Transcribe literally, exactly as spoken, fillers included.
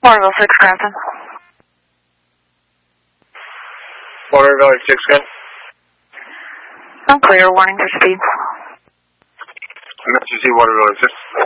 Waterville six, Crampton. Waterville six, good. Unclear, warning for speed. Message Z, Waterville six.